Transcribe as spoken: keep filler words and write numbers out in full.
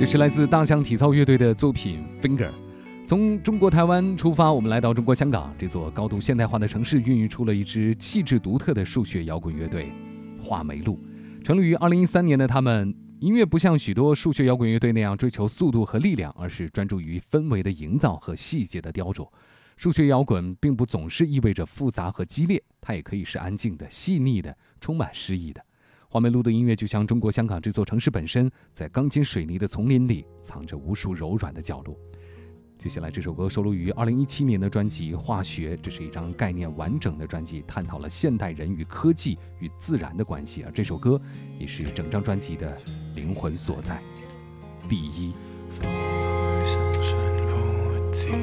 这是来自大象体操乐队的作品 Finger。 从中国台湾出发，我们来到中国香港这座高度现代化的城市，孕育出了一支气质独特的数学摇滚乐队画眉路。成立于二零一三年的他们，音乐不像许多数学摇滚乐队那样追求速度和力量，而是专注于氛围的营造和细节的雕琢。数学摇滚并不总是意味着复杂和激烈，它也可以是安静的、细腻的、充满诗意的。画眉路的音乐就像中国香港这座城市本身，在钢筋水泥的丛林里藏着无数柔软的角落。接下来这首歌收录于二零一七年的专辑《化学》，这是一张概念完整的专辑，探讨了现代人与科技与自然的关系，而这首歌也是整张专辑的灵魂所在。第一。